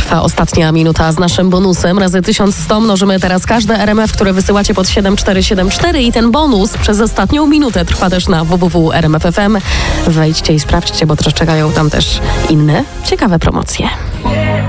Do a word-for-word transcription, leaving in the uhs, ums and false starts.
trwa ostatnia minuta z naszym bonusem. Razy tysiąc sto mnożymy teraz każde R M F, które wysyłacie pod siedem cztery siedem cztery i ten bonus przez ostatnią minutę trwa też na w w w kropka r m f kropka f m. Wejdźcie i sprawdźcie, bo też czekają tam też inne ciekawe promocje.